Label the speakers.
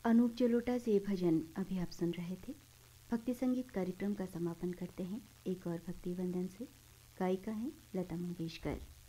Speaker 1: अनूप जलोटा से भजन अभी आप सुन रहे थे। भक्ति संगीत कार्यक्रम का समापन करते हैं एक और भक्ति वंदन से। गायिका हैं लता मंगेशकर।